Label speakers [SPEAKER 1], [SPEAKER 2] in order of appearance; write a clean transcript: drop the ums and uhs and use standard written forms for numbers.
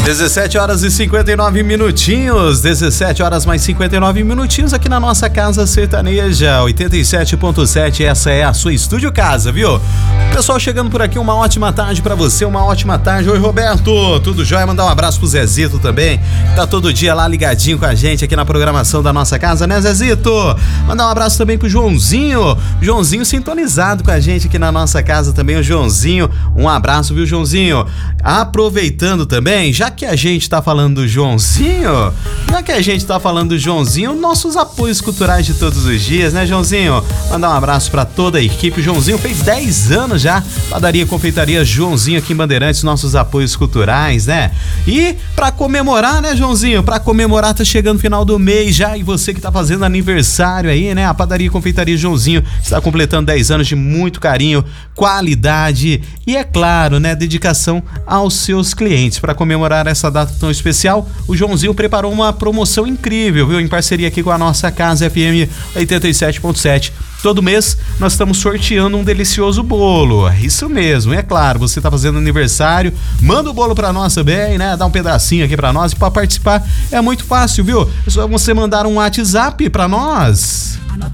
[SPEAKER 1] 17 horas e 59 minutinhos, 17 horas mais 59 minutinhos aqui na nossa Casa Sertaneja, 87.7, essa é a sua Estúdio Casa, viu? Pessoal chegando por aqui, uma ótima tarde pra você, uma ótima tarde. Oi, Roberto, tudo jóia? Mandar um abraço pro Zezito também, tá todo dia lá ligadinho com a gente aqui na programação da nossa casa, né, Zezito? Mandar um abraço também pro Joãozinho sintonizado com a gente aqui na nossa casa também, o Joãozinho, um abraço, viu, Joãozinho? Aproveitando também, já que a gente tá falando do Joãozinho, nossos apoios culturais de todos os dias, né, Joãozinho? Mandar um abraço pra toda a equipe. O Joãozinho fez 10 anos já, padaria Confeitaria Joãozinho aqui em Bandeirantes, nossos apoios culturais, né? E pra comemorar, né, Joãozinho? Pra comemorar, tá chegando o final do mês já, e você que tá fazendo aniversário aí, né? A padaria Confeitaria Joãozinho está completando 10 anos de muito carinho, qualidade e, é claro, né, dedicação aos seus clientes. Pra comemorar essa data tão especial, o Joãozinho preparou uma promoção incrível, viu? Em parceria aqui com a nossa Casa FM 87.7. Todo mês nós estamos sorteando um delicioso bolo. Isso mesmo, é claro, você tá fazendo aniversário, manda o bolo pra nós também, né? Dá um pedacinho aqui pra nós, e pra participar é muito fácil, viu? É só você mandar um WhatsApp pra nós.